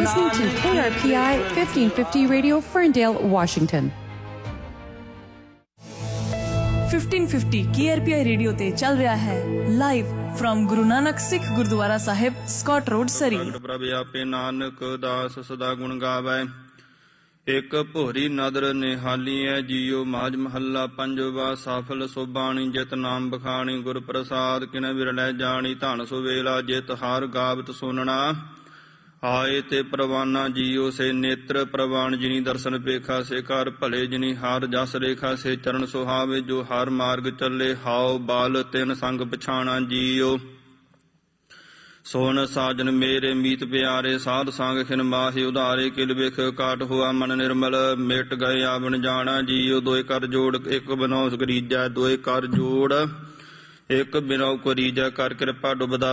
listening to KRPI 1550 Radio, Ferndale, Washington. 1550 KRPI radio ते चल रहा है live from Guru Nanak Sikh gurdwara Sahib, Scott road, सरी। प्रभ आपे नानक दास सदा गुण गावै। एक भोरी नदर निहाली है जियो माज महला पंजवा। साफल सोबाणी जित नाम बखाणी गुर प्रसाद किन विरलै जानी। धन सुवेला जित हार गावत सुनना। आए ते प्रवाना जियो से नेत्र प्रवान जिनी दर्शन पेखा। से कार भले जिनी हार जस रेखा। से चरण सुहावे जो हार मार्ग चले। हाओ बाल तिन संग पछाणा जियो। सोन साजन मेरे मीत प्यारे। साध संग खिन माहि उधारे। किल बिख काट हुआ मन निर्मल। मिट गए आवन जाना जियो। दोए कर जोड़ एक बनौ गरीजा। दोए कर जोड़ एक बिनौ करीजा। कर कृपा डुबदा